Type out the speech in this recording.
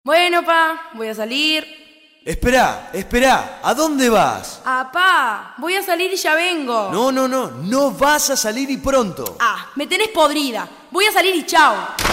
Bueno, pa, voy a salir. Esperá, ¿a dónde vas? Pa, voy a salir y ya vengo. No vas a salir y pronto. Me tenés podrida. Voy a salir y chao.